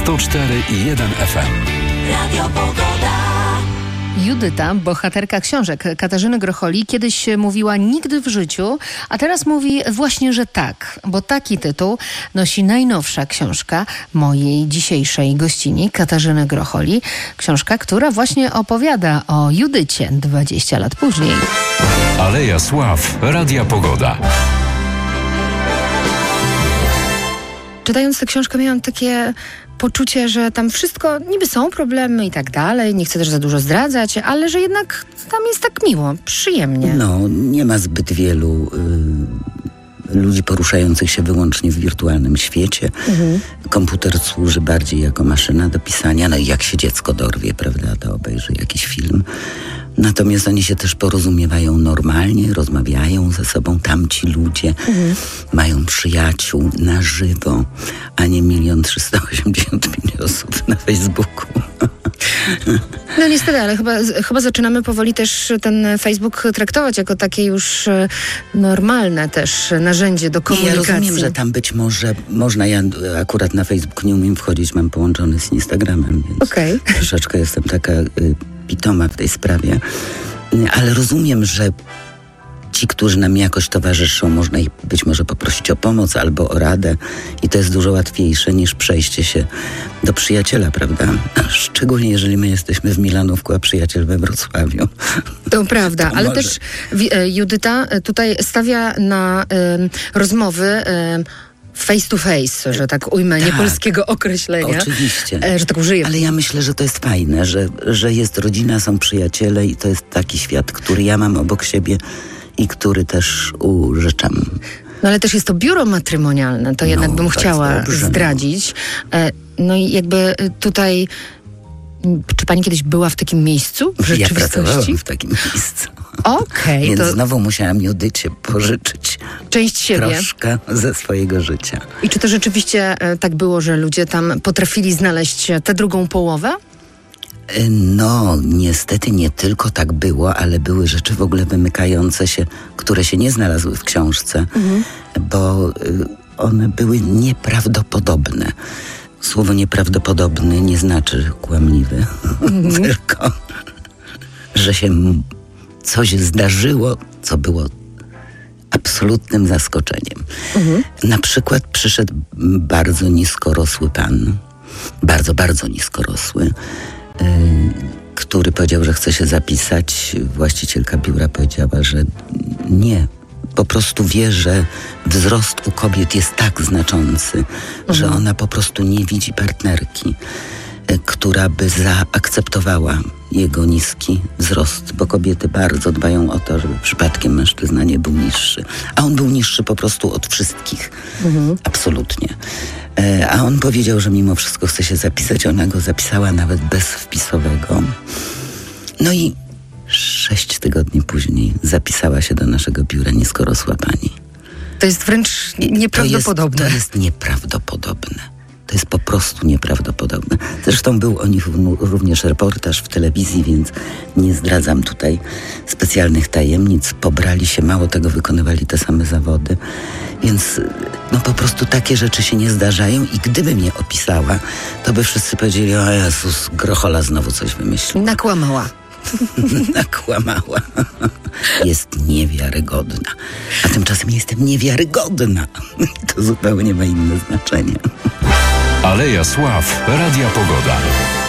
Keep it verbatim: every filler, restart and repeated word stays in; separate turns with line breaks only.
sto cztery i jeden F M. Radio Pogoda.
Judyta, bohaterka książek Katarzyny Grocholi, kiedyś mówiła nigdy w życiu, a teraz mówi właśnie, że tak, bo taki tytuł nosi najnowsza książka mojej dzisiejszej gościni, Katarzyny Grocholi. Książka, która właśnie opowiada o Judycie dwadzieścia lat później.
Aleja Sław, Radia Pogoda.
Czytając tę książkę miałam takie poczucie, że tam wszystko, niby są problemy i tak dalej, nie chcę też za dużo zdradzać, ale że jednak tam jest tak miło, przyjemnie.
No, nie ma zbyt wielu y, ludzi poruszających się wyłącznie w wirtualnym świecie. Mhm. Komputer służy bardziej jako maszyna do pisania, no i jak się dziecko dorwie, prawda, to obejrzy jakiś film. Natomiast oni się też porozumiewają normalnie, rozmawiają ze sobą, tamci ludzie mhm. mają przyjaciół na żywo, a nie milion trzysta osiemdziesiąt pięć osób na Facebooku.
No niestety, ale chyba, chyba zaczynamy powoli też ten Facebook traktować jako takie już normalne też narzędzie do komunikacji.
Ja rozumiem, że tam być może można, ja akurat na Facebook nie umiem wchodzić, mam połączony z Instagramem, więc okay. troszeczkę jestem taka y, pitoma w tej sprawie, ale rozumiem, że ci, którzy nam jakoś towarzyszą, można ich być może poprosić o pomoc albo o radę i to jest dużo łatwiejsze niż przejście się do przyjaciela, prawda? Szczególnie jeżeli my jesteśmy w Milanówku, a przyjaciel we Wrocławiu.
To prawda,
to
ale
może...
też Judyta tutaj stawia na y, rozmowy y, face to face, że tak ujmę, tak, nie polskiego określenia.
Oczywiście.
E, że tak użyję.
Ale ja myślę, że to jest fajne, że, że jest rodzina, są przyjaciele i to jest taki świat, który ja mam obok siebie i który też użyczam.
No ale też jest to biuro matrymonialne, to jednak no, bym chciała dobrze, zdradzić. E, no i jakby tutaj, czy pani kiedyś była w takim miejscu w rzeczywistości?
Ja pracowałam w takim miejscu.
Okej. Okay,
Więc
to...
znowu musiałam Judycie pożyczyć
część siebie.
Troszkę ze swojego życia.
I czy to rzeczywiście e, tak było, że ludzie tam potrafili znaleźć tę drugą połowę?
No, niestety nie tylko tak było, ale były rzeczy w ogóle wymykające się, które się nie znalazły w książce, mhm. bo y, one były nieprawdopodobne. Słowo nieprawdopodobny nie znaczy kłamliwy, mhm. tylko że się coś zdarzyło, co było absolutnym zaskoczeniem. Mhm. Na przykład przyszedł bardzo niskorosły pan, bardzo, bardzo niskorosły, który powiedział, że chce się zapisać. Właścicielka biura powiedziała, że nie. Po prostu wie, że wzrost u kobiet jest tak znaczący, mhm. że ona po prostu nie widzi partnerki, która by zaakceptowała jego niski wzrost, bo kobiety bardzo dbają o to, żeby przypadkiem mężczyzna nie był niższy. A on był niższy po prostu od wszystkich. Mhm. Absolutnie. E, a on powiedział, że mimo wszystko chce się zapisać. Ona go zapisała nawet bez wpisowego. No i sześć tygodni później zapisała się do naszego biura niskorosła pani.
To jest wręcz nieprawdopodobne.
To jest, to jest nieprawdopodobne. To jest po prostu nieprawdopodobne. Zresztą był o nich również reportaż w telewizji, więc nie zdradzam tutaj specjalnych tajemnic. Pobrali się, mało tego, wykonywali te same zawody. Więc no po prostu takie rzeczy się nie zdarzają i gdybym je opisała, to by wszyscy powiedzieli: o Jezus, Grochola znowu coś wymyśliła.
Nakłamała.
Nakłamała. Jest niewiarygodna. A tymczasem jestem niewiarygodna. To zupełnie ma inne znaczenie.
Aleja Sław, Radia Pogoda.